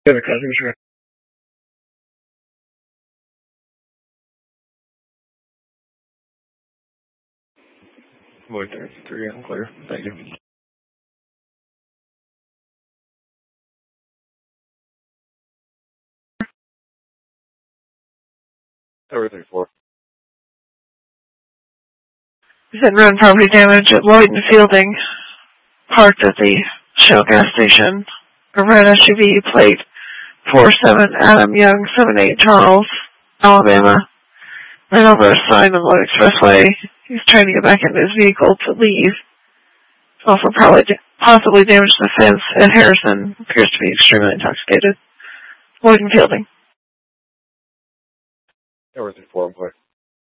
The other cousins are Lloyd 33, I'm clear. Thank you. Tower 34. He's had road property damage at Lloyd and Fielding, parked at the Shell gas station. A red SUV plate 47 Adam Young 78 Charles, Alabama. Ran over a sign on Lloyd Expressway. He's trying to get back into his vehicle to leave. Also possibly damaged the fence at Harrison. Appears to be extremely intoxicated. Lloyd and Fielding. Tower 34, I'm clear.